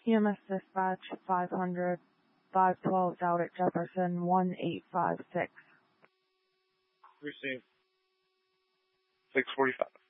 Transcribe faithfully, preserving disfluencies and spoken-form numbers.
E M S dispatch five hundred, five twelve out at Jefferson one eight five six. Received. six forty-five.